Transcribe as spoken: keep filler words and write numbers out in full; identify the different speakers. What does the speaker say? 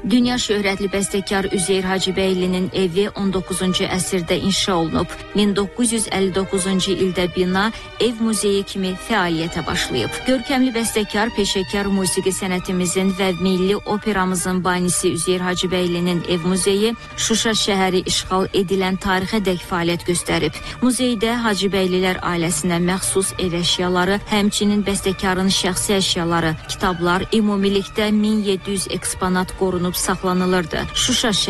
Speaker 1: Dünya şöhrətli bəstəkar Üzeyir Hacıbəylinin evi on doqquzuncu əsrdə inşa olunub. min doqquz yüz əlli doqquzuncu ildə bina ev muzeyi kimi fəaliyyətə başlayıb. Görkəmli bəstəkar, peşəkar musiqi sənətimizin və milli operamızın banisi Üzeyir Hacıbəylinin ev muzeyi Şuşa şəhəri işğal edilən tarixədək fəaliyyət göstərib. Muzeydə Hacıbəylilər ailəsinə məxsus ev əşyaları, həmçinin bəstəkarın şəxsi əşyaları, kitablar, ümumilikdə min yeddi yüz eksponat qorunub saxlanılırdı. Şuşa